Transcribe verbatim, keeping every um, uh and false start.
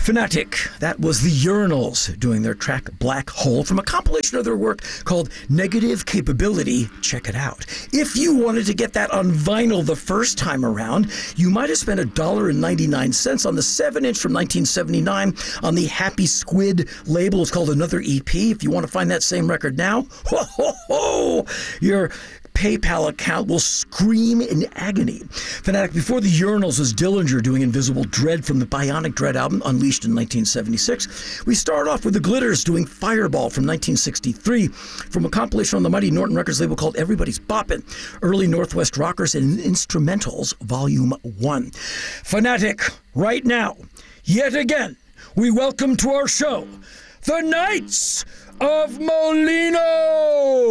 Fanatic, that was the Urinals doing their track Black Hole from a compilation of their work called Negative Capability. Check it out. If you wanted to get that on vinyl the first time around, you might have spent one dollar and ninety-nine cents on the seven inch from nineteen seventy-nine on the Happy Squid label. It's called Another E P. If you want to find that same record now, ho, ho, ho, your PayPal account will scream in agony. Fanatic, before the Urinals, was Dillinger doing Invisible Dread from the Bionic Dread album, Unleashed in nineteen seventy-six. We start off with the Glitters doing Fireball from nineteen sixty-three from a compilation on the Mighty Norton Records label called Everybody's Boppin', Early Northwest Rockers and Instrumentals, Volume one. Fanatic, right now, yet again, we welcome to our show the Knights of Molino!